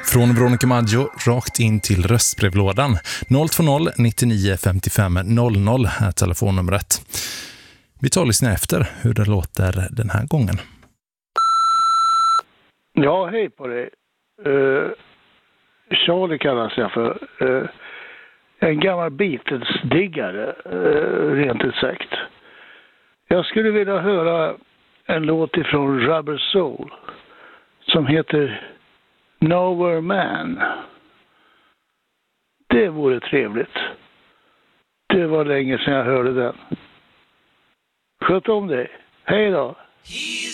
Från Veronica Maggio rakt in till röstbrevlådan. 020 99 55 00 är telefonnumret. Vi tar och lyssnar efter hur det låter den här gången. Ja, hej på dig. Charlie kallas jag för. En gammal Beatles-diggare, rent ut sagt. Jag skulle vilja höra en låt ifrån Rubber Soul som heter Nowhere Man. Det vore trevligt. Det var länge sedan jag hörde den. Sköt om dig. Hej då!